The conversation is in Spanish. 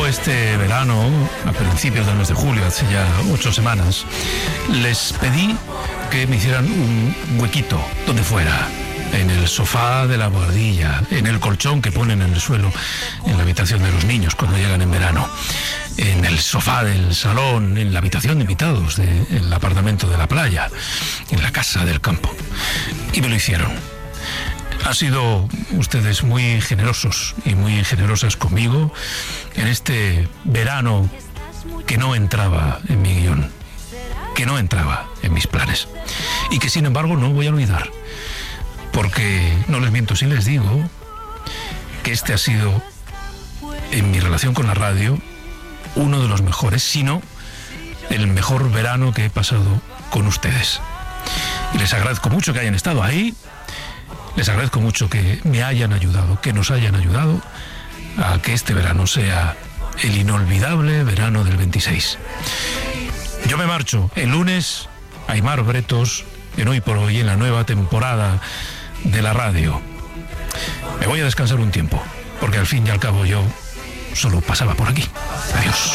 Yo este verano, a principios del mes de julio, hace ya 8 semanas, les pedí que me hicieran un huequito donde fuera. En el sofá de la guardilla, en el colchón que ponen en el suelo, en la habitación de los niños cuando llegan en verano, en el sofá del salón, en la habitación de invitados del apartamento de la playa, en la casa del campo. Y me lo hicieron. Han sido ustedes muy generosos y muy generosas conmigo en este verano que no entraba en mi guión, que no entraba en mis planes y que sin embargo no voy a olvidar. Porque no les miento si les digo que este ha sido, en mi relación con la radio, uno de los mejores, si no el mejor verano que he pasado con ustedes. Y les agradezco mucho que hayan estado ahí, les agradezco mucho que me hayan ayudado, que nos hayan ayudado a que este verano sea el inolvidable verano del 26. Yo me marcho el lunes, Aimar Bretos, en Hoy por Hoy, en la nueva temporada de la radio. Me voy a descansar un tiempo, porque al fin y al cabo yo solo pasaba por aquí. Adiós.